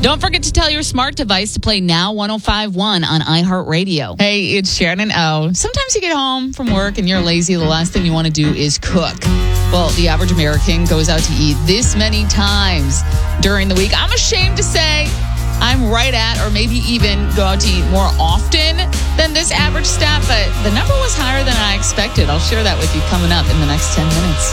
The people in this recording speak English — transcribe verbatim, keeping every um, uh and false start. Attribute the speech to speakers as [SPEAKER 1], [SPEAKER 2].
[SPEAKER 1] Don't forget to tell your smart device to play Now one oh five point one on iHeartRadio. Hey, it's Shannon O. Sometimes you get home from work and you're lazy. The last thing you want to do is cook. Well, the average American goes out to eat this many times during the week. I'm ashamed to say I'm right at, or maybe even go out to eat more often than this average stat, but the number was higher than I expected. I'll share that with you coming up in the next ten minutes.